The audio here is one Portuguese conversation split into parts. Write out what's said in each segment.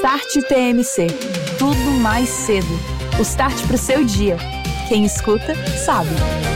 Start TMC. Tudo mais cedo. O start pro seu dia. Quem escuta, sabe.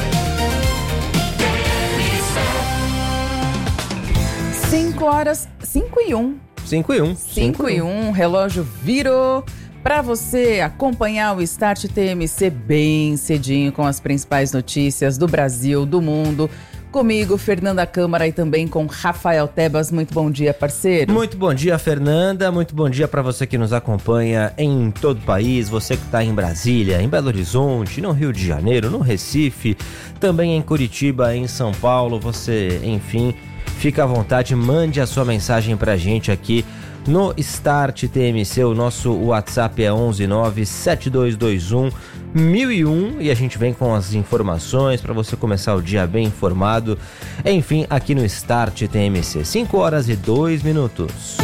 Cinco horas, 5:01. 5:01, relógio virou para você acompanhar o Start TMC bem cedinho com as principais notícias do Brasil, do mundo. Comigo, Fernanda Câmara, e também com Rafael Tebas. Muito bom dia, parceiro. Muito bom dia, Fernanda. Muito bom dia para você que nos acompanha em todo o país. Você que está em Brasília, em Belo Horizonte, no Rio de Janeiro, no Recife, também em Curitiba, em São Paulo. Você, enfim, fica à vontade, mande a sua mensagem para a gente aqui no Start TMC. O nosso WhatsApp é 1197221 1001 e a gente vem com as informações para você começar o dia bem informado. Enfim, aqui no Start TMC, 5 horas e 2 minutos.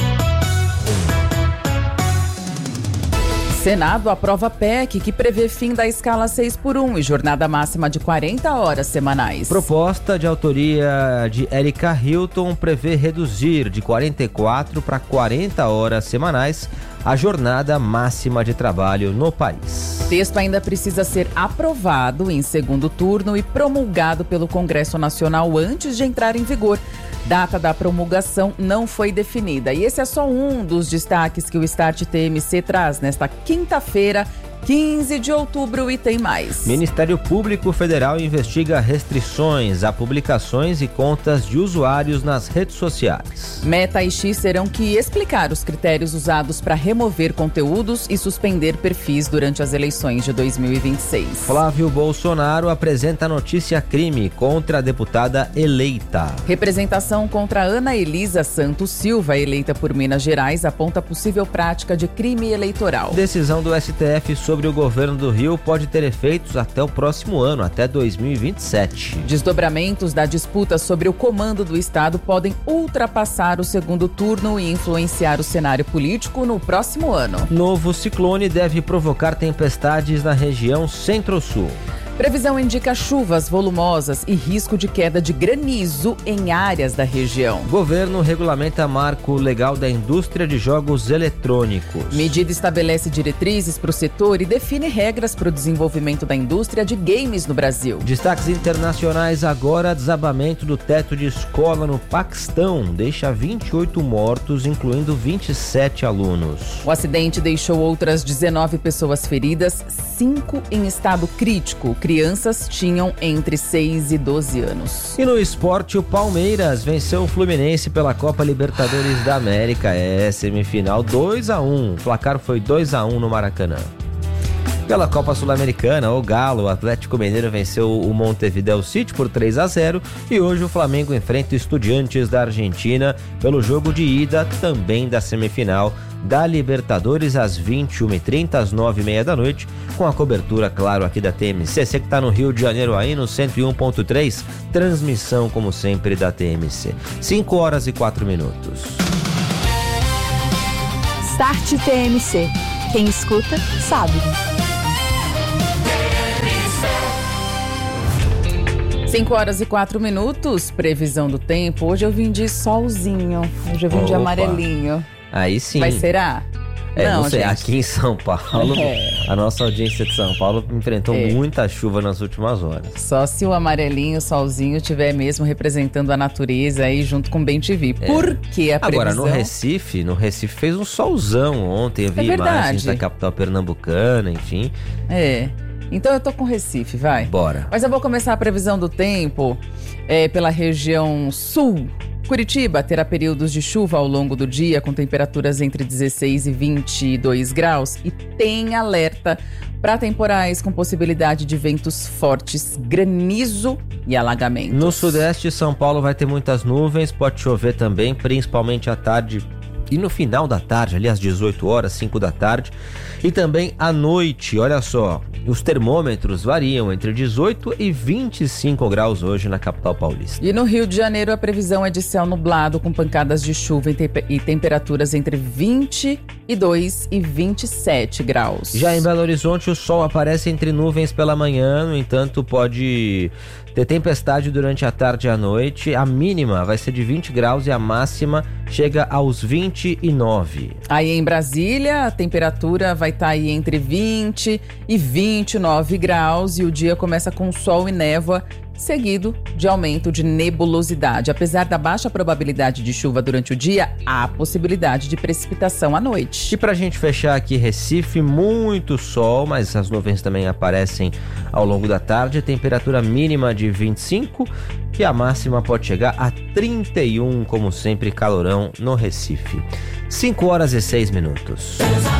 Senado aprova PEC que prevê fim da escala 6x1 e jornada máxima de 40 horas semanais. Proposta de autoria de Érica Hilton prevê reduzir de 44 para 40 horas semanais a jornada máxima de trabalho no país. O texto ainda precisa ser aprovado em segundo turno e promulgado pelo Congresso Nacional antes de entrar em vigor. Data da promulgação não foi definida. E esse é só um dos destaques que o Start TMC traz nesta quinta-feira, 15 de outubro, e tem mais. Ministério Público Federal investiga restrições a publicações e contas de usuários nas redes sociais. Meta e X terão que explicar os critérios usados para remover conteúdos e suspender perfis durante as eleições de 2026. Flávio Bolsonaro apresenta notícia crime contra a deputada eleita. Representação contra Ana Elisa Santos Silva, eleita por Minas Gerais, aponta possível prática de crime eleitoral. Decisão do STF sobre o governo do Rio pode ter efeitos até o próximo ano, até 2027. Desdobramentos da disputa sobre o comando do Estado podem ultrapassar o segundo turno e influenciar o cenário político no próximo ano. Novo ciclone deve provocar tempestades na região Centro-Sul. Previsão indica chuvas volumosas e risco de queda de granizo em áreas da região. Governo regulamenta marco legal da indústria de jogos eletrônicos. Medida estabelece diretrizes para o setor e define regras para o desenvolvimento da indústria de games no Brasil. Destaques internacionais agora: desabamento do teto de escola no Paquistão deixa 28 mortos, incluindo 27 alunos. O acidente deixou outras 19 pessoas feridas, 5 em estado crítico. Crianças tinham entre 6 e 12 anos. E no esporte, o Palmeiras venceu o Fluminense pela Copa Libertadores da América. Semifinal 2-1. O placar foi 2-1 no Maracanã. Pela Copa Sul-Americana, o Galo, o Atlético Mineiro, venceu o Montevideo City por 3-0 e hoje o Flamengo enfrenta o Estudiantes da Argentina pelo jogo de ida também da semifinal da Libertadores às 21h30, às 9h30 da noite, com a cobertura, claro, aqui da TMC. Você que está no Rio de Janeiro aí, no 101.3, transmissão, como sempre, da TMC. 5 horas e 4 minutos. Start TMC. Quem escuta, sabe. 5 horas e 4 minutos, previsão do tempo. Hoje eu vim de solzinho, hoje eu vim de amarelinho. Aí sim. Mas será? Não sei, gente. aqui em São Paulo, a nossa audiência de São Paulo enfrentou muita chuva nas últimas horas. Só se o amarelinho, o solzinho, estiver mesmo representando a natureza aí junto com o Bem TV. Porque a previsão... Agora, no Recife fez um solzão ontem, eu vi imagens da capital pernambucana, enfim. Então eu tô com Recife, vai. Bora. Mas eu vou começar a previsão do tempo pela região sul. Curitiba terá períodos de chuva ao longo do dia, com temperaturas entre 16 e 22 graus. E tem alerta para temporais com possibilidade de ventos fortes, granizo e alagamentos. No sudeste, São Paulo vai ter muitas nuvens, pode chover também, principalmente à tarde e no final da tarde, ali às 18 horas, 5 da tarde. E também à noite, olha só, os termômetros variam entre 18 e 25 graus hoje na capital paulista. E no Rio de Janeiro a previsão é de céu nublado com pancadas de chuva e temperaturas entre 22 e 27 graus. Já em Belo Horizonte o sol aparece entre nuvens pela manhã, no entanto pode ter tempestade durante a tarde e a noite. A mínima vai ser de 20 graus e a máxima chega aos 29. Aí em Brasília, a temperatura vai estar aí entre 20 e 29 graus e o dia começa com sol e névoa, seguido de aumento de nebulosidade. Apesar da baixa probabilidade de chuva durante o dia, há possibilidade de precipitação à noite. E pra gente fechar aqui, Recife, muito sol, mas as nuvens também aparecem ao longo da tarde. Temperatura mínima de 25 e a máxima pode chegar a 31, como sempre, calorão no Recife. 5 horas e 6 minutos.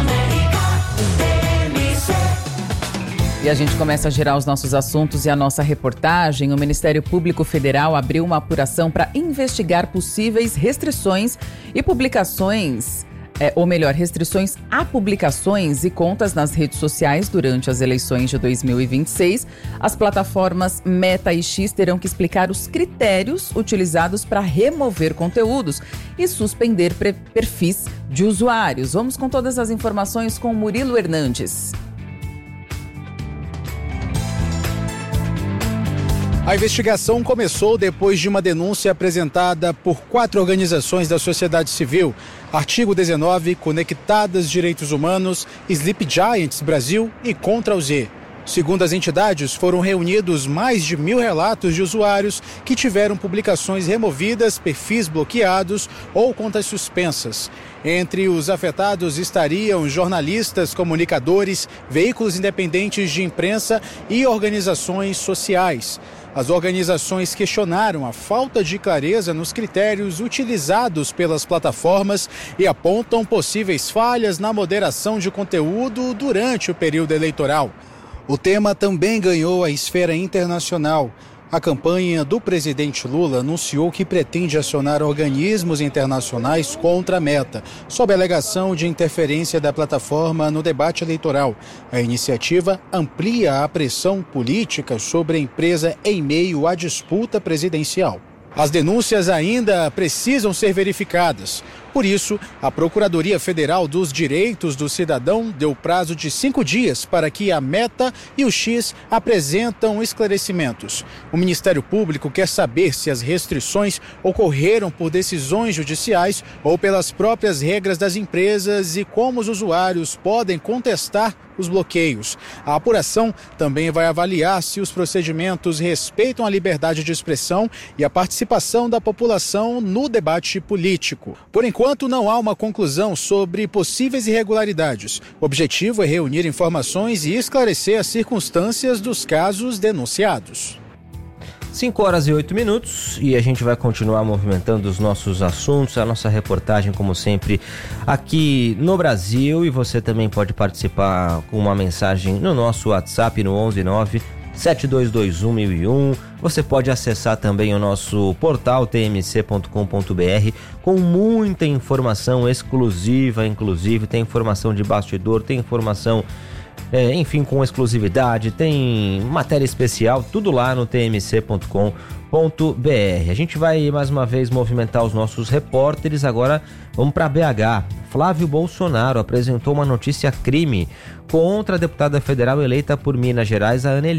E a gente começa a girar os nossos assuntos e a nossa reportagem. O Ministério Público Federal abriu uma apuração para investigar possíveis restrições e publicações, restrições a publicações e contas nas redes sociais durante as eleições de 2026. As plataformas Meta e X terão que explicar os critérios utilizados para remover conteúdos e suspender perfis de usuários. Vamos com todas as informações com Murilo Hernandes. A investigação começou depois de uma denúncia apresentada por 4 organizações da sociedade civil: Artigo 19, Conectadas Direitos Humanos, Sleep Giants Brasil e Contra o Z. Segundo as entidades, foram reunidos mais de 1.000 relatos de usuários que tiveram publicações removidas, perfis bloqueados ou contas suspensas. Entre os afetados estariam jornalistas, comunicadores, veículos independentes de imprensa e organizações sociais. As organizações questionaram a falta de clareza nos critérios utilizados pelas plataformas e apontam possíveis falhas na moderação de conteúdo durante o período eleitoral. O tema também ganhou a esfera internacional. A campanha do presidente Lula anunciou que pretende acionar organismos internacionais contra a Meta, sob a alegação de interferência da plataforma no debate eleitoral. A iniciativa amplia a pressão política sobre a empresa em meio à disputa presidencial. As denúncias ainda precisam ser verificadas. Por isso, a Procuradoria Federal dos Direitos do Cidadão deu prazo de 5 dias para que a Meta e o X apresentam esclarecimentos. O Ministério Público quer saber se as restrições ocorreram por decisões judiciais ou pelas próprias regras das empresas e como os usuários podem contestar os bloqueios. A apuração também vai avaliar se os procedimentos respeitam a liberdade de expressão e a participação da população no debate político. Por enquanto, não há uma conclusão sobre possíveis irregularidades. O objetivo é reunir informações e esclarecer as circunstâncias dos casos denunciados. 5 horas e 8 minutos e a gente vai continuar movimentando os nossos assuntos, a nossa reportagem, como sempre, aqui no Brasil. E você também pode participar com uma mensagem no nosso WhatsApp no 119-7221-1001. Você pode acessar também o nosso portal tmc.com.br com muita informação exclusiva, inclusive tem informação de bastidor, tem informação enfim, com exclusividade, tem matéria especial, tudo lá no tmc.com.br. A gente vai mais uma vez movimentar os nossos repórteres. Agora vamos para BH. Flávio Bolsonaro apresentou uma notícia crime contra a deputada federal eleita por Minas Gerais, a Anneli.